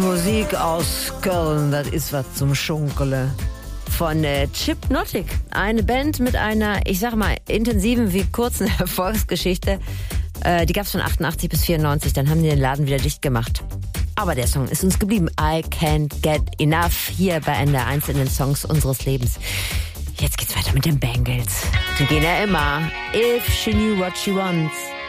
Musik aus Köln, das ist was zum Schunkele. Von Chipnotic, eine Band mit einer, ich sag mal, intensiven wie kurzen Erfolgsgeschichte. Die gab's von 88 bis 94, dann haben die den Laden wieder dicht gemacht. Aber der Song ist uns geblieben. I Can't Get Enough, hier bei NDR 1 in den Songs unseres Lebens. Jetzt geht's weiter mit den Bangles. Die gehen ja immer. If She Knew What She Wants.